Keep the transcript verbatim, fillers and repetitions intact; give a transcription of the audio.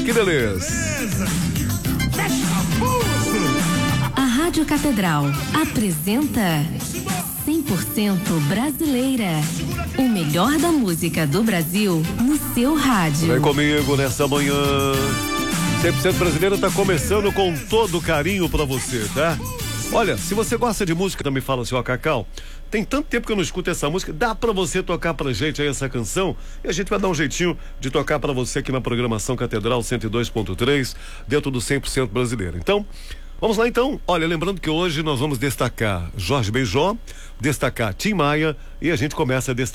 Que beleza. A Rádio Catedral apresenta cem por cento brasileira. O melhor da música do Brasil no seu rádio. Vem comigo nessa manhã. cem por cento brasileira tá começando com todo carinho pra você, tá? Olha, se você gosta de música, também fala assim, ó, Cacau, tem tanto tempo que eu não escuto essa música, dá pra você tocar pra gente aí essa canção? E a gente vai dar um jeitinho de tocar pra você aqui na programação Catedral cento e dois ponto três, dentro do cem por cento brasileiro. Então, vamos lá então. Olha, lembrando que hoje nós vamos destacar Jorge Benjó, destacar Tim Maia e a gente começa a destacar